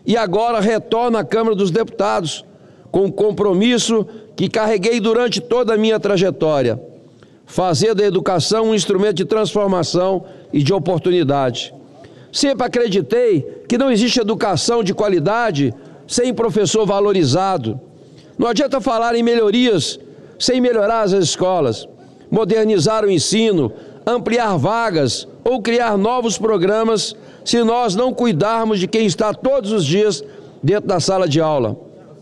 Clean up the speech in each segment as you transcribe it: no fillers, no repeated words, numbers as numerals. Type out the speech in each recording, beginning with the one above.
e agora retorno à Câmara dos Deputados com o compromisso que carreguei durante toda a minha trajetória: fazer da educação um instrumento de transformação e de oportunidade. Sempre acreditei que não existe educação de qualidade sem professor valorizado. Não adianta falar em melhorias sem melhorar as escolas, modernizar o ensino, ampliar vagas ou criar novos programas se nós não cuidarmos de quem está todos os dias dentro da sala de aula.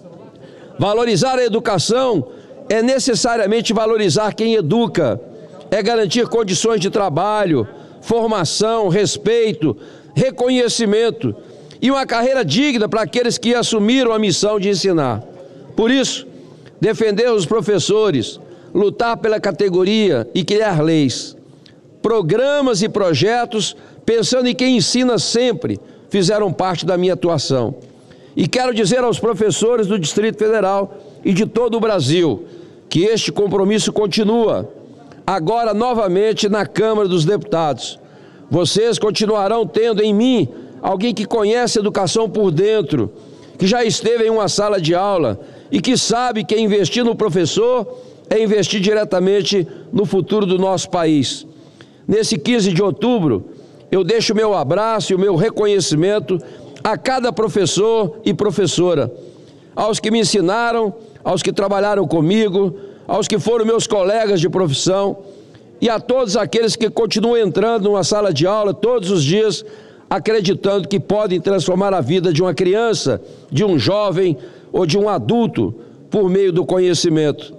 Valorizar a educação é necessariamente valorizar quem educa, é garantir condições de trabalho, formação, respeito, reconhecimento e uma carreira digna para aqueles que assumiram a missão de ensinar. Por isso, defender os professores, lutar pela categoria e criar leis, programas e projetos pensando em quem ensina sempre fizeram parte da minha atuação. E quero dizer aos professores do Distrito Federal e de todo o Brasil que este compromisso continua, agora novamente na Câmara dos Deputados. Vocês continuarão tendo em mim alguém que conhece educação por dentro, que já esteve em uma sala de aula e que sabe que investir no professor é investir diretamente no futuro do nosso país. Nesse 15 de outubro, eu deixo o meu abraço e o meu reconhecimento a cada professor e professora, aos que me ensinaram, aos que trabalharam comigo, aos que foram meus colegas de profissão e a todos aqueles que continuam entrando numa sala de aula todos os dias, acreditando que podem transformar a vida de uma criança, de um jovem ou de um adulto por meio do conhecimento.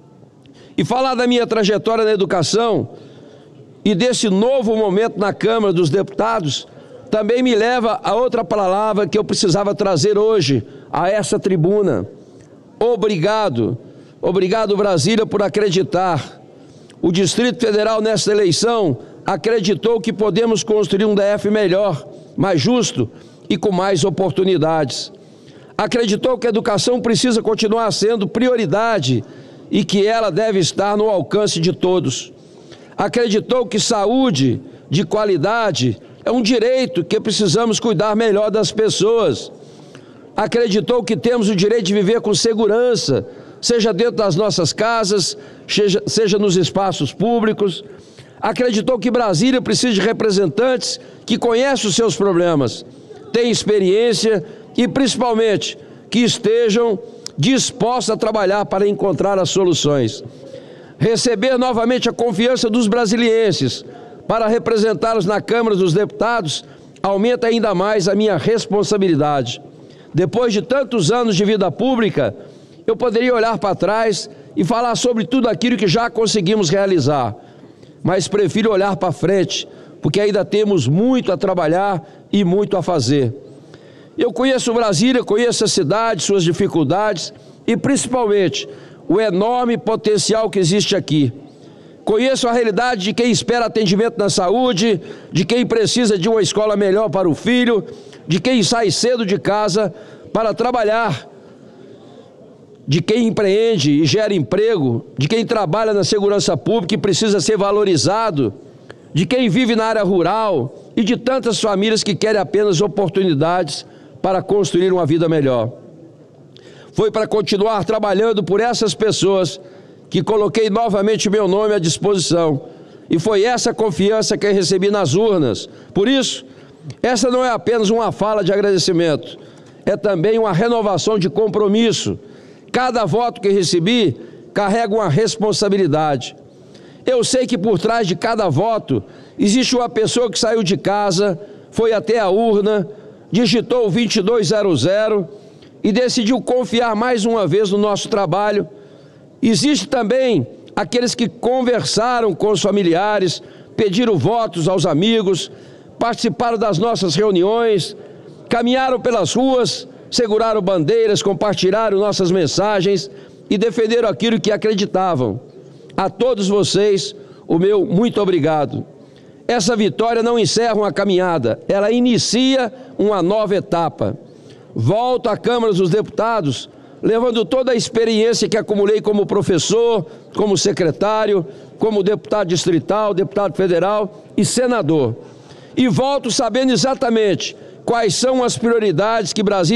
E falar da minha trajetória na educação e desse novo momento na Câmara dos Deputados também me leva a outra palavra que eu precisava trazer hoje a essa tribuna. Obrigado. Obrigado, Brasília, por acreditar. O Distrito Federal, nesta eleição, acreditou que podemos construir um DF melhor, mais justo e com mais oportunidades. Acreditou que a educação precisa continuar sendo prioridade e que ela deve estar no alcance de todos. Acreditou que saúde de qualidade é um direito que precisamos cuidar melhor das pessoas. Acreditou que temos o direito de viver com segurança, seja dentro das nossas casas, seja nos espaços públicos. Acreditou que Brasília precisa de representantes que conhecem os seus problemas, têm experiência e, principalmente, que estejam dispostos a trabalhar para encontrar as soluções. Receber novamente a confiança dos brasilienses para representá-los na Câmara dos Deputados aumenta ainda mais a minha responsabilidade. Depois de tantos anos de vida pública, eu poderia olhar para trás e falar sobre tudo aquilo que já conseguimos realizar, mas prefiro olhar para frente, porque ainda temos muito a trabalhar e muito a fazer. Eu conheço Brasília, conheço a cidade, suas dificuldades e, principalmente, o enorme potencial que existe aqui. Conheço a realidade de quem espera atendimento na saúde, de quem precisa de uma escola melhor para o filho, de quem sai cedo de casa para trabalhar, de quem empreende e gera emprego, de quem trabalha na segurança pública e precisa ser valorizado, de quem vive na área rural e de tantas famílias que querem apenas oportunidades para construir uma vida melhor. Foi para continuar trabalhando por essas pessoas que coloquei novamente meu nome à disposição. E foi essa confiança que eu recebi nas urnas. Por isso, essa não é apenas uma fala de agradecimento, é também uma renovação de compromisso. Cada voto que recebi carrega uma responsabilidade. Eu sei que por trás de cada voto existe uma pessoa que saiu de casa, foi até a urna, digitou o 2200 e decidiu confiar mais uma vez no nosso trabalho. Existe também aqueles que conversaram com os familiares, pediram votos aos amigos, participaram das nossas reuniões, caminharam pelas ruas, seguraram bandeiras, compartilharam nossas mensagens e defenderam aquilo que acreditavam. A todos vocês, o meu muito obrigado. Essa vitória não encerra uma caminhada, ela inicia uma nova etapa. Volto à Câmara dos Deputados, levando toda a experiência que acumulei como professor, como secretário, como deputado distrital, deputado federal e senador. E volto sabendo exatamente quais são as prioridades que Brasília